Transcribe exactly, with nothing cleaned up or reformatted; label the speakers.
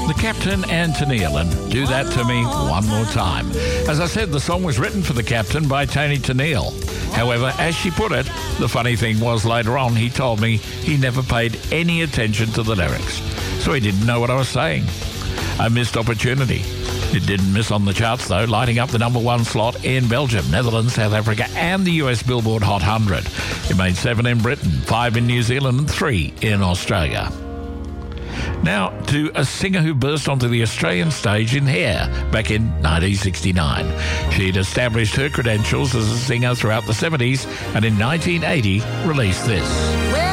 Speaker 1: The Captain and Tennille, and Do That To Me One More Time. As I said, the song was written for the Captain by Tony Tennille. However, as she put it, the funny thing was later on he told me he never paid any attention to the lyrics, so he didn't know what I was saying. A missed opportunity. It didn't miss on the charts, though, lighting up the number one slot in Belgium, Netherlands, South Africa, and the U S Billboard Hot one hundred. It made seven in Britain, five in New Zealand, and three in Australia. Now, to a singer who burst onto the Australian stage in Hair back in nineteen sixty-nine. She'd established her credentials as a singer throughout the seventies, and in nineteen eighty released this.